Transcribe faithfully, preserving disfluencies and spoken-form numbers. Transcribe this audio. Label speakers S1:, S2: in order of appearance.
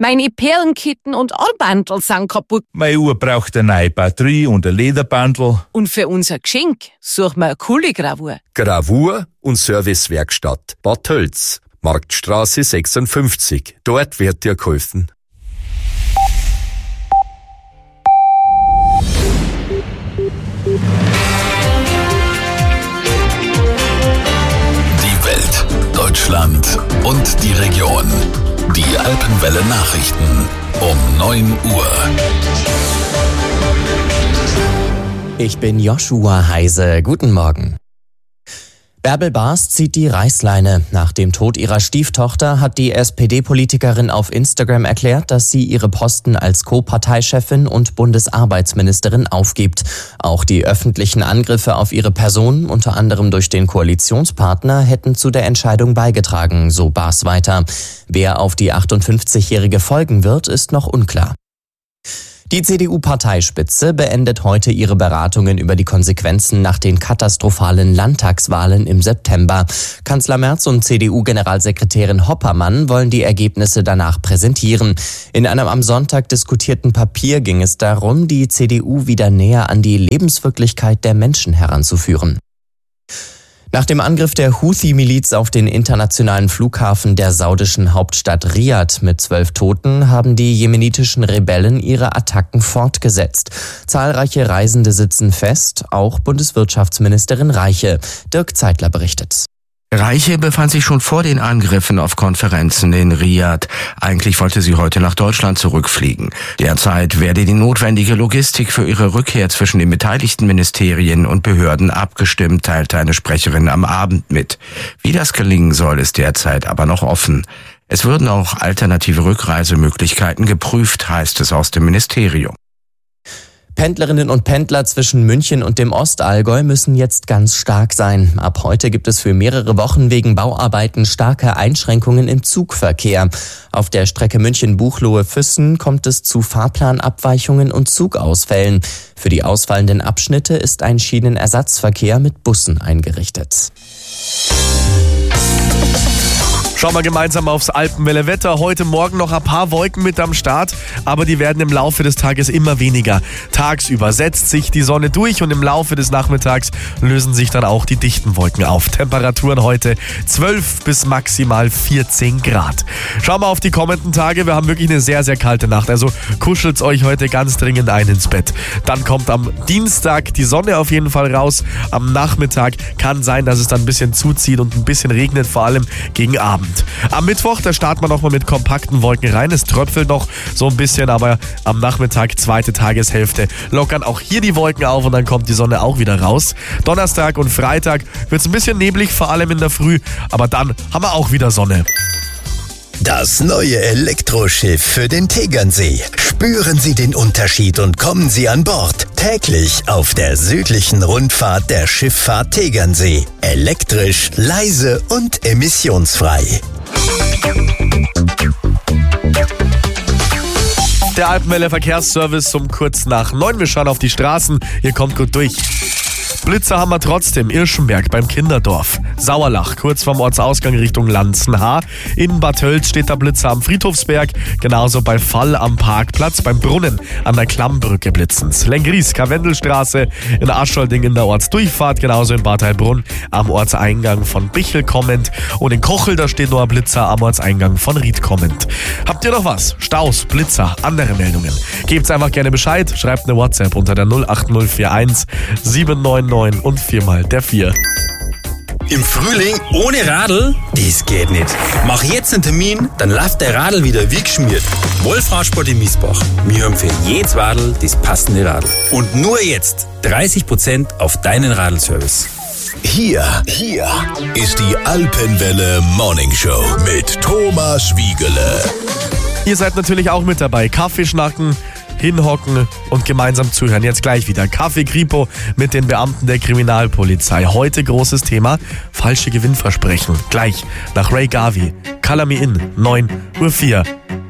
S1: Meine Perlenketten und Armbandel sind kaputt.
S2: Meine Uhr braucht eine neue Batterie und ein Lederbandel.
S1: Und für unser Geschenk suchen wir eine coole Gravur.
S3: Gravur und Servicewerkstatt Bad Tölz, Marktstraße sechsundfünfzig. Dort wird dir geholfen.
S4: Die Welt, Deutschland und die Region. Die Alpenwelle Nachrichten um neun Uhr.
S5: Ich bin Joshua Heise. Guten Morgen. Bärbel Baas zieht die Reißleine. Nach dem Tod ihrer Stieftochter hat die S P D-Politikerin auf Instagram erklärt, dass sie ihre Posten als Co-Parteichefin und Bundesarbeitsministerin aufgibt. Auch die öffentlichen Angriffe auf ihre Person, unter anderem durch den Koalitionspartner, hätten zu der Entscheidung beigetragen, so Baas weiter. Wer auf die achtundfünfzigjährige folgen wird, ist noch unklar. Die C D U-Parteispitze beendet heute ihre Beratungen über die Konsequenzen nach den katastrophalen Landtagswahlen im September. Kanzler Merz und C D U-Generalsekretärin Hoppermann wollen die Ergebnisse danach präsentieren. In einem am Sonntag diskutierten Papier ging es darum, die C D U wieder näher an die Lebenswirklichkeit der Menschen heranzuführen. Nach dem Angriff der Houthi-Miliz auf den internationalen Flughafen der saudischen Hauptstadt Riad mit zwölf Toten haben die jemenitischen Rebellen ihre Attacken fortgesetzt. Zahlreiche Reisende sitzen fest, auch Bundeswirtschaftsministerin Reiche. Dirk Zeitler berichtet.
S6: Reiche befand sich schon vor den Angriffen auf Konferenzen in Riad. Eigentlich wollte sie heute nach Deutschland zurückfliegen. Derzeit werde die notwendige Logistik für ihre Rückkehr zwischen den beteiligten Ministerien und Behörden abgestimmt, teilte eine Sprecherin am Abend mit. Wie das gelingen soll, ist derzeit aber noch offen. Es würden auch alternative Rückreisemöglichkeiten geprüft, heißt es aus dem Ministerium.
S5: Pendlerinnen und Pendler zwischen München und dem Ostallgäu müssen jetzt ganz stark sein. Ab heute gibt es für mehrere Wochen wegen Bauarbeiten starke Einschränkungen im Zugverkehr. Auf der Strecke München-Buchloe-Füssen kommt es zu Fahrplanabweichungen und Zugausfällen. Für die ausfallenden Abschnitte ist ein Schienenersatzverkehr mit Bussen eingerichtet.
S7: Schauen wir gemeinsam aufs Alpenwelle-Wetter. Heute Morgen noch ein paar Wolken mit am Start, aber die werden im Laufe des Tages immer weniger. Tagsüber setzt sich die Sonne durch und im Laufe des Nachmittags lösen sich dann auch die dichten Wolken auf. Temperaturen heute zwölf bis maximal vierzehn Grad. Schauen wir auf die kommenden Tage. Wir haben wirklich eine sehr, sehr kalte Nacht. Also kuschelt's euch heute ganz dringend ein ins Bett. Dann kommt am Dienstag die Sonne auf jeden Fall raus. Am Nachmittag kann sein, dass es dann ein bisschen zuzieht und ein bisschen regnet, vor allem gegen Abend. Am Mittwoch, da starten wir nochmal mit kompakten Wolken rein. Es tröpfelt noch so ein bisschen, aber am Nachmittag, zweite Tageshälfte, lockern auch hier die Wolken auf und dann kommt die Sonne auch wieder raus. Donnerstag und Freitag wird es ein bisschen neblig, vor allem in der Früh, aber dann haben wir auch wieder Sonne.
S8: Das neue Elektroschiff für den Tegernsee. Spüren Sie den Unterschied und kommen Sie an Bord. Täglich auf der südlichen Rundfahrt der Schifffahrt Tegernsee. Elektrisch, leise und emissionsfrei.
S7: Der Alpenwelle Verkehrsservice um kurz nach neun. Wir schauen auf die Straßen. Ihr kommt gut durch. Blitzer haben wir trotzdem. Irschenberg beim Kinderdorf. Sauerlach, kurz vorm Ortsausgang Richtung Lanzenhaar. In Bad Tölz steht der Blitzer am Friedhofsberg. Genauso bei Fall am Parkplatz. Beim Brunnen an der Klammbrücke blitzen's. Lengries, Karwendelstraße. In Ascholdding in der Ortsdurchfahrt. Genauso in Bad Heilbrunn am Ortseingang von Bichel kommend. Und in Kochel, da steht nur ein Blitzer am Ortseingang von Ried kommend. Habt ihr noch was? Staus, Blitzer, andere Meldungen? Gebt's einfach gerne Bescheid. Schreibt eine WhatsApp unter der null acht null vier eins sieben neun neun und viermal der vier.
S9: Im Frühling ohne Radl? Das geht nicht. Mach jetzt einen Termin, dann läuft der Radl wieder wie geschmiert. Wolfrasport in Miesbach. Wir haben für jedes Radl das passende Radl. Und nur jetzt dreißig Prozent auf deinen Radlservice.
S4: Hier, hier ist die Alpenwelle Morning Show mit Thomas Wiegele.
S7: Ihr seid natürlich auch mit dabei. Kaffee schnacken, hinhocken und gemeinsam zuhören. Jetzt gleich wieder Kaffee Kripo mit den Beamten der Kriminalpolizei. Heute großes Thema, falsche Gewinnversprechen. Gleich nach Ray Garvey. Color Me In, neun Uhr vier.